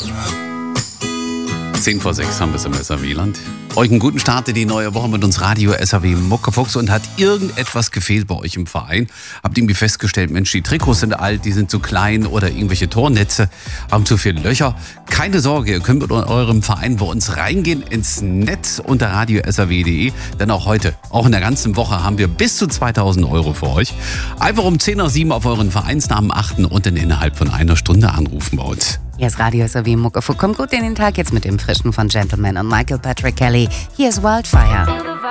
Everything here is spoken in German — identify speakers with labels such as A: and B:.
A: 5:10 haben wir es im SAW-Land. Euch einen guten Start in die neue Woche mit uns Radio SAW Muckefuchs. Und hat irgendetwas gefehlt bei euch im Verein? Habt irgendwie festgestellt, Mensch, die Trikots sind alt, die sind zu klein oder irgendwelche Tornetze haben zu viele Löcher? Keine Sorge, ihr könnt mit eurem Verein bei uns reingehen ins Netz unter radiosaw.de. Denn auch heute, auch in der ganzen Woche, haben wir bis zu 2.000 € für euch. Einfach um 6:50 auf euren Vereinsnamen achten und dann innerhalb von einer Stunde anrufen bei uns.
B: Hier ist Radio SAW Muckefuchs. Kommt gut in den Tag jetzt mit dem Frischen von Gentleman und Michael Patrick Kelly. Hier ist Wildfire.